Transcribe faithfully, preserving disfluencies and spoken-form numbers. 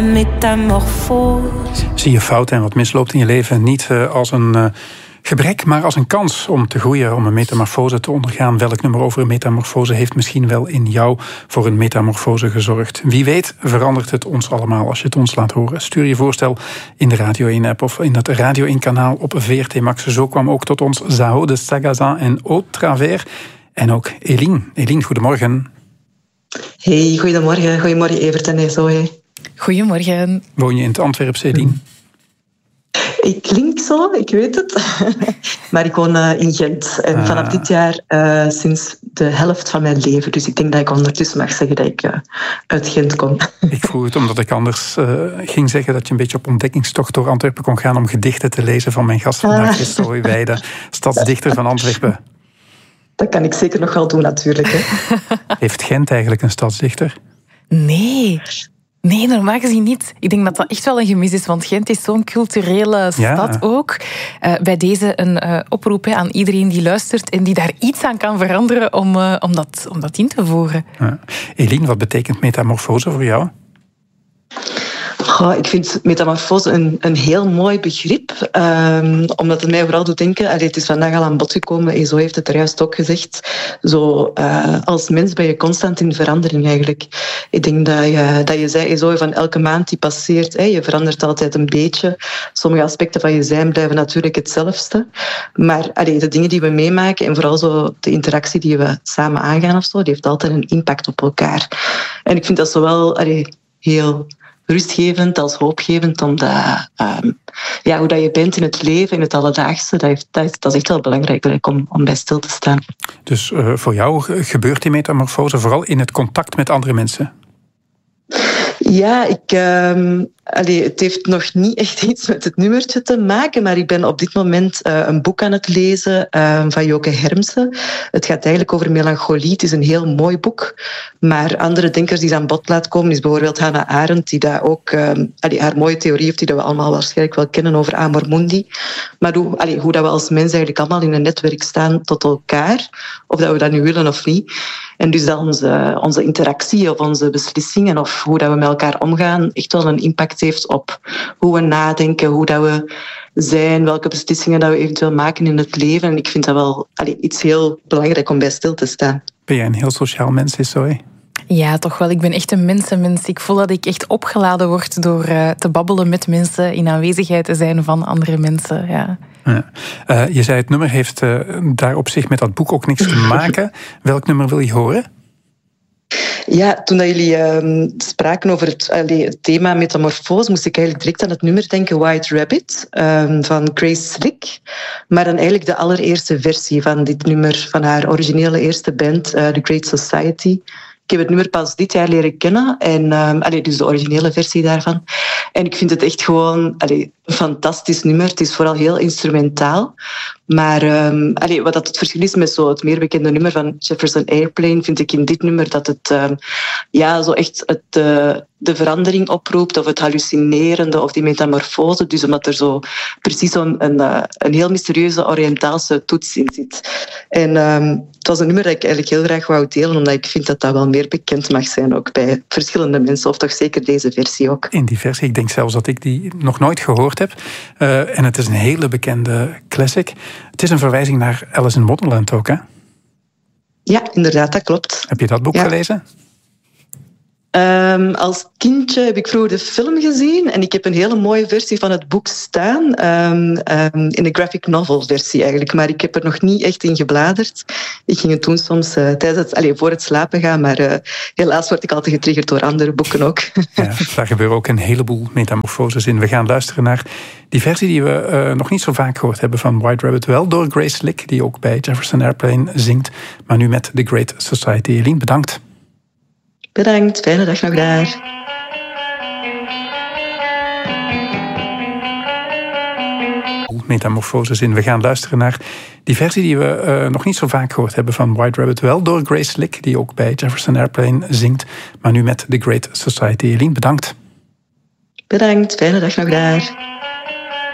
Metamorfose. Zie je fouten en wat misloopt in je leven niet uh, als een uh, gebrek, maar als een kans om te groeien, om een metamorfose te ondergaan. Welk nummer over een metamorfose heeft misschien wel in jou voor een metamorfose gezorgd? Wie weet verandert het ons allemaal als je het ons laat horen. Stuur je voorstel in de Radio één-app of in het Radio één-kanaal op V R T Max. Zo kwam ook tot ons Zaho de Sagazin en Au Travers. En ook Eline. Eline, goedemorgen. Hey, goedemorgen. Goedemorgen Evert en Zoe. Goedemorgen. Woon je in het Antwerpse, Eline? Ik klink zo, ik weet het. Maar ik woon uh, in Gent. En ah. vanaf dit jaar uh, sinds de helft van mijn leven. Dus ik denk dat ik ondertussen mag zeggen dat ik uh, uit Gent kom. Ik vroeg het omdat ik anders uh, ging zeggen dat je een beetje op ontdekkingstocht door Antwerpen kon gaan om gedichten te lezen van mijn gast vandaag, ah. Zoe Weide, stadsdichter van Antwerpen. Dat kan ik zeker nog wel doen, natuurlijk. Hè. Heeft Gent eigenlijk een stadsdichter? Nee. Nee, normaal gezien niet. Ik denk dat dat echt wel een gemis is, want Gent is zo'n culturele stad ja. ook. Uh, bij deze een uh, oproep he, aan iedereen die luistert en die daar iets aan kan veranderen om, uh, om, dat, om dat in te voeren. Ja. Eline, wat betekent metamorfose voor jou? Oh, ik vind metamorfose een, een heel mooi begrip, um, omdat het mij vooral doet denken, allee, het is vandaag al aan bod gekomen, en zo heeft het er juist ook gezegd, zo, uh, als mens ben je constant in verandering eigenlijk. Ik denk dat je, dat je zei, zo, van elke maand die passeert, hè, je verandert altijd een beetje. Sommige aspecten van je zijn blijven natuurlijk hetzelfde, maar allee, de dingen die we meemaken en vooral zo de interactie die we samen aangaan of zo, die heeft altijd een impact op elkaar. En ik vind dat zowel allee, heel rustgevend als hoopgevend, omdat um, ja, hoe dat je bent in het leven, in het alledaagse, dat, heeft, dat, is, dat is echt wel belangrijk om, om bij stil te staan. Dus uh, voor jou gebeurt die metamorfose vooral in het contact met andere mensen? Ja, ik, um, allee, het heeft nog niet echt iets met het nummertje te maken, maar ik ben op dit moment uh, een boek aan het lezen uh, van Joke Hermsen. Het gaat eigenlijk over melancholie. Het is een heel mooi boek, maar andere denkers die ze aan bod laat komen is bijvoorbeeld Hannah Arendt, die daar ook um, allee, haar mooie theorie heeft, die dat we allemaal waarschijnlijk wel kennen over Amor Mundi. Maar hoe, allee, hoe dat we als mens eigenlijk allemaal in een netwerk staan tot elkaar, of dat we dat nu willen of niet. En dus dat onze, onze interactie of onze beslissingen of hoe dat we met elkaar omgaan echt wel een impact heeft op hoe we nadenken, hoe dat we zijn, welke beslissingen dat we eventueel maken in het leven. En ik vind dat wel allee, iets heel belangrijk om bij stil te staan. Ben jij een heel sociaal mens, Zoe? Ja, toch wel. Ik ben echt een mensenmens. Ik voel dat ik echt opgeladen word door uh, te babbelen met mensen, in aanwezigheid te zijn van andere mensen. Ja. Ja. Uh, je zei het nummer heeft uh, daar op zich met dat boek ook niks te maken. Welk nummer wil je horen? Ja, toen dat jullie uh, spraken over het, allee, het thema metamorfose, moest ik eigenlijk direct aan het nummer denken White Rabbit uh, van Grace Slick. Maar dan eigenlijk de allereerste versie van dit nummer, van haar originele eerste band, uh, The Great Society. Ik heb het nummer pas dit jaar leren kennen, en, um, allee, dus de originele versie daarvan. En ik vind het echt gewoon allee, een fantastisch nummer. Het is vooral heel instrumentaal. Maar um, allee, wat dat het verschil is met zo het meer bekende nummer van Jefferson Airplane, vind ik in dit nummer dat het um, ja, zo echt het, uh, de verandering oproept, of het hallucinerende, of die metamorfose. Dus omdat er zo precies zo'n een, uh, een heel mysterieuze Oriëntaalse toets in zit. En um, het was een nummer dat ik eigenlijk heel graag wou delen, omdat ik vind dat dat wel meer bekend mag zijn ook bij verschillende mensen, of toch zeker deze versie ook. In die versie, ik denk zelfs dat ik die nog nooit gehoord heb. Uh, en het is een hele bekende classic. Het is een verwijzing naar Alice in Wonderland ook, hè? Ja, inderdaad, dat klopt. Heb je dat boek ja. gelezen? Um, als kindje heb ik vroeger de film gezien en ik heb een hele mooie versie van het boek staan, um, um, in de graphic novel versie eigenlijk, maar ik heb er nog niet echt in gebladerd. Ik ging het doen soms uh, tijdens het, allez, voor het slapen gaan, maar uh, helaas word ik altijd getriggerd door andere boeken ook. Ja, daar gebeuren ook een heleboel metamorfoses in. We gaan luisteren naar die versie die we uh, nog niet zo vaak gehoord hebben van White Rabbit, wel door Grace Slick, die ook bij Jefferson Airplane zingt, maar nu met The Great Society. Eline, bedankt. Bedankt, fijne dag nog daar. Metamorfoses in. We gaan luisteren naar die versie die we uh, nog niet zo vaak gehoord hebben van White Rabbit, wel door Grace Slick, die ook bij Jefferson Airplane zingt, maar nu met The Great Society. Eline, bedankt. Bedankt, fijne dag nog daar.